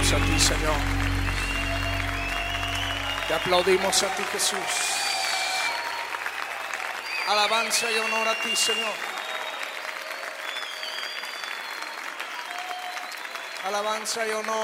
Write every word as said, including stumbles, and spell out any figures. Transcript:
aplaudimos a ti, Señor. Te aplaudimos a ti, Jesús. Alabanza y honor a ti, Señor. Alabanza y honor.